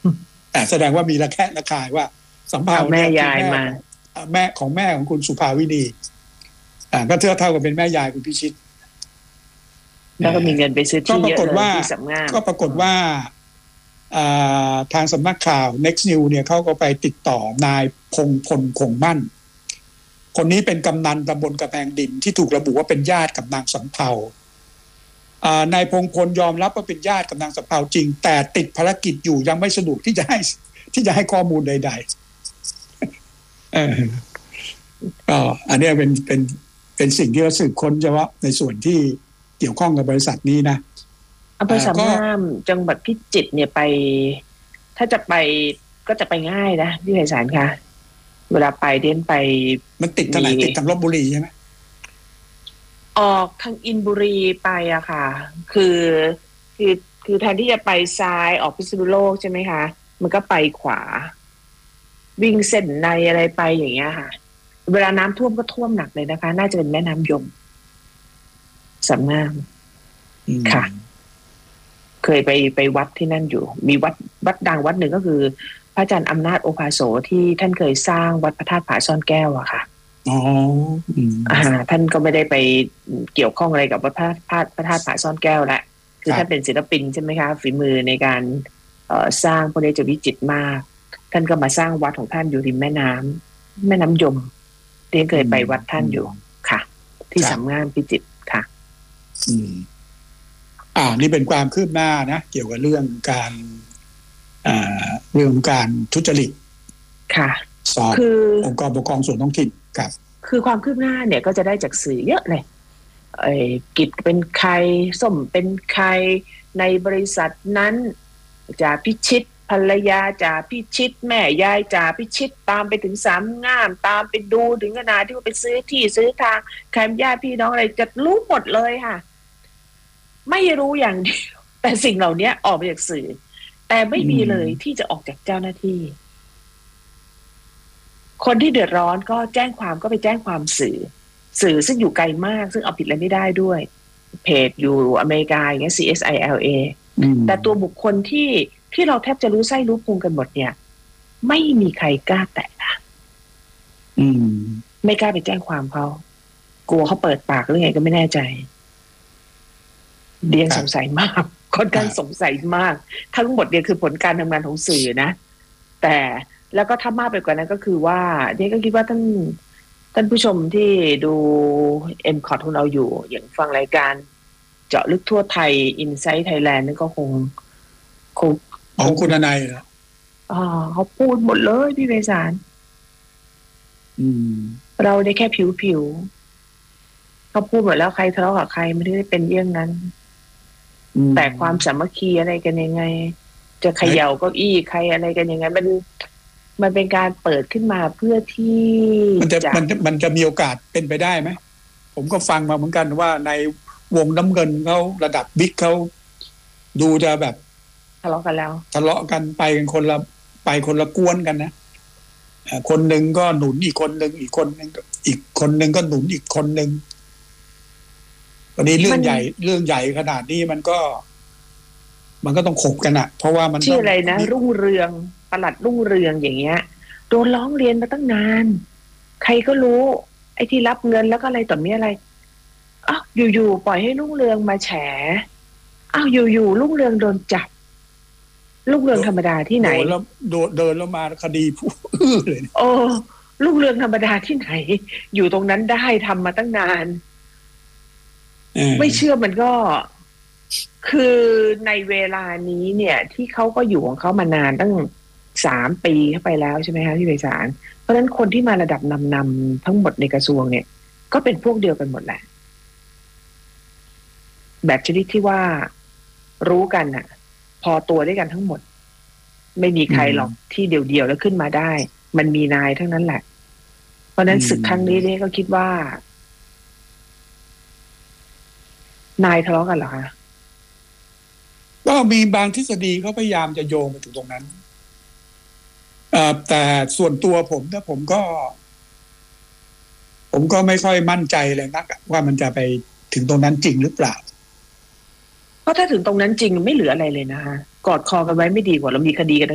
แสดงว่ามีระแคะระคายว่าสำเภาแม่เนี่ยยายมาแม่ของคุณสุภาวินีก็เท่ากับเป็นแม่ยายคุณพิชิตแล้วก็มีเงินไปซื้อที่เยอะเลยที่สำงามก็ปรากฏว่าทางสำนักข่าว Next News เนี่ยเขาก็ไปติดต่อนายพงพลคงมั่นคนนี้เป็นกำนันตำบลกระแพงดินที่ถูกระบุว่าเป็นญาติกับนางสำเภานายพงพลยอมรับว่าเป็นญาติกับนางสำเภาจริงแต่ติดภารกิจอยู่ยังไม่สะดวกที่จะให้ข้อมูลใดๆก็อันนี้เป็นสิ่งที่เราสืบค้นเฉพาะในส่วนที่เกี่ยวข้องกับบริษัทนี้นะอำเภอสามงามจังหวัดพิจิตรเนี่ยไปถ้าจะไปก็จะไปง่ายนะพี่ไพศาลคะเวลาไปเดินไปมันติดทางไหนติดทางลพบุรีใช่ไหมออกทางอินบุรีไปอะค่ะคือแทนที่จะไปซ้ายออกพิษณุโลกใช่ไหมคะมันก็ไปขวาวิ่งเส้นในอะไรไปอย่างเงี้ยค่ะเวลาน้ำท่วมก็ท่วมหนักเลยนะคะน่าจะเป็นแม่น้ำยมสามงามค่ะเคยไปวัดที่นั่นอยู่มีวัดดังวัดหนึ่งก็คือพระอาจารย์อำนาจโอภาโสที่ท่านเคยสร้างวัดพระธาตุผาซ่อนแก้วอะค่ะท่านก็ไม่ได้ไปเกี่ยวข้องอะไรกับวัดพระธาตุผาซ่อนแก้วละคือท่านเป็นศิลปินใช่ไหมคะฝีมือในการสร้างพวกนี้จะวิจิตรมากท่านก็มาสร้างวัดของท่านอยู่ริมแม่น้ำยมเรียนเคยไปวัดท่านอยู่ค่ะที่สามงามพิจิตรค่ะนี่เป็นความคืบหน้านะเกี่ยวกับเรื่องการทุจริตค่ะสอบองค์กรปกครองส่วนท้องถิ่นครับคือความคืบหน้าเนี่ยก็จะได้จากสื่อเยอะเลยกิจเป็นใครส้มเป็นใครในบริษัทนั้นจ่าพิชิตภรรยาจ่าพิชิตแม่ยายจ่าพิชิตตามไปถึงสามงามตามไปดูถึงขนาดที่ว่าไปซื้อที่ซื้อทางใครญาติพี่น้องอะไรจะรู้หมดเลยค่ะไม่รู้อย่างเดียวแต่สิ่งเหล่านี้ออกมาจากสื่อแต่ไม่มีเลยที่จะออกจากเจ้าหน้าที่คนที่เดือดร้อนก็แจ้งความก็ไปแจ้งความสื่อซึ่งอยู่ไกลมากซึ่งเอาผิดอะไรไม่ได้ด้วยเพจอยู่อเมริกาอย่างเงี้ย CSILA แต่ตัวบุคคลที่เราแทบจะรู้ไส้รู้พุงกันหมดเนี่ยไม่มีใครกล้าแตะไม่กล้าไปแจ้งความเขากลัวเขาเปิดปากหรือไงก็ไม่แน่ใจเดียนสงสัยมากค่อนข้างสงสัยมากทั้งหมดเนี่ยคือผลการทำงานของสื่อนะแต่แล้วก็ถ้ามากไปกว่านั้นก็คือว่าเดียก็คิดว่าท่านผู้ชมที่ดู MCOT ของเราอยู่อย่างฟังรายการเจาะลึกทั่วไทย Insight Thailand นั่นก็คงของคุณนายเหรอเขาพูดหมดเลยพี่ไพศาลเราได้แค่ผิวเขาพูดหมดแล้วใครทะเลาะกับใครไม่ได้เป็นเรื่องนั้นแต่ความสามัคคีอะไรกันยังไงจะเขย่าเก้าอี้ใครอะไรกันยังไงมันเป็นการเปิดขึ้นมาเพื่อที่มันจะมีโอกาสเป็นไปได้ไหมผมก็ฟังมาเหมือนกันว่าในวงน้ำเงินเขาระดับบิ๊กเขาดูจะแบบทะเลาะกันแล้วทะเลาะกันไปกันคนละกวนกันนะคนหนึ่งก็หนุนอีกคนหนึ่งอีกคนหนึ่งก็หนุนอีกคนหนึ่งวันนี้เรื่องใหญ่ขนาดนี้มันก็ต้องขบกันอ่ะเพราะว่ามันชื่ออะไรนะรุ่งเรืองปลัดรุ่งเรืองอย่างเงี้ยโดนร้องเรียนมาตั้งนานใครก็รู้ไอ้ที่รับเงินแล้วก็อะไรต่อมีอะไรอยู่ๆปล่อยให้รุ่งเรืองมาแฉอยู่ๆรุ่งเรืองโดนจับรุ่งเรืองธรรมดาที่ไหนเดินแล้วมาคดีผู้เลยรุ่งเรืองธรรมดาที่ไหนอยู่ตรงนั้นได้ทำมาตั้งนานไม่เชื่อมันก็คือในเวลานี้เนี่ยที่เขาก็อยู่ของเขามานานตั้ง3 ปีเข้าไปแล้วใช่ไหมคะพี่ไพศาลเพราะฉะนั้นคนที่มาระดับนำทั้งหมดในกระทรวงเนี่ยก็เป็นพวกเดียวกันหมดแหละแบบชนิดที่ว่ารู้กันน่ะพอตัวด้วยกันทั้งหมดไม่มีใครหรอกที่เดี่ยวๆแล้วขึ้นมาได้มันมีนายทั้งนั้นแหละเพราะนั้นศึกครั้งนี้เนี่ยก็คิดว่านายทะเลาะกันเหรอคะก็มีบางทฤษฎีเขาพยายามจะโยงไปถึงตรงนั้นแต่ส่วนตัวผมก็ไม่ค่อยมั่นใจเลยนักว่ามันจะไปถึงตรงนั้นจริงหรือเปล่าเพราะถ้าถึงตรงนั้นจริงไม่เหลืออะไรเลยนะคะกอดคอกันไว้ไม่ดีกว่าเรามีคดีกัน